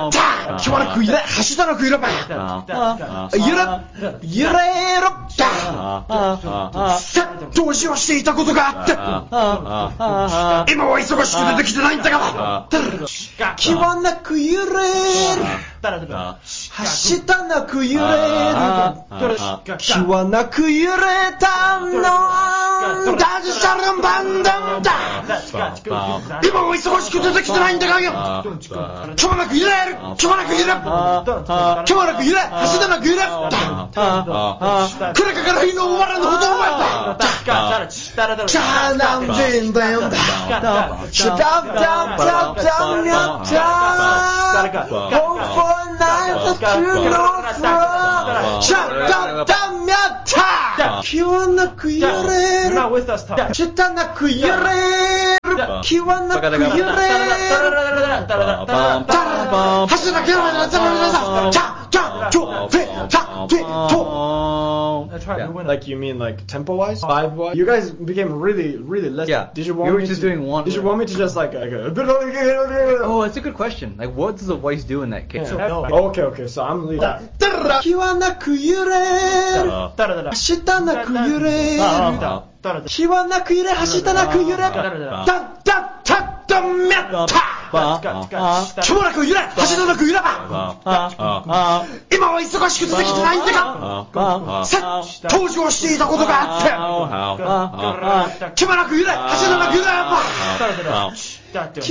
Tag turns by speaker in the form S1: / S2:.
S1: たしばらく揺れ走ったなく揺れば揺れろさあ投資をしていたことがあって今は忙しく出てきてないんだが気はなく揺れる走ったなく揺れる気はなく揺れたのダジシャルンバンダンだ今は忙しく出てきてないんだがよ気はなく揺れる気はなく揺れる気はなく揺れ走ったなく揺れこれかからいの終わらぬほどお前だチャーナンデンデンだシャダブダブダブダブヤッターホーフォーナイトチューノーフローシャダブダブヤッター気はなく揺れるシャダなく揺れる気はなく揺れる走らなきゃならないチャチャチョフェチャチェト
S2: That's right. Like you mean like tempo wise, vibe wise? You guys became really less.
S3: Yeah.
S2: Did you want me
S3: just
S2: to,
S3: doing one.
S2: Did you want me to just like
S3: Oh, that's a good question. Like, what does the voice do in that case?
S2: Okay. So I'm leaving.
S1: 気はなく揺れる走ったなく揺れる気はなく揺れ走ったなく揺れダッダッタッダミャッタ気はなく揺れ走ったなく揺れば今は忙しく出てきてないんだがさっ登場していたことがあって気はなく揺れ走ったなく揺れば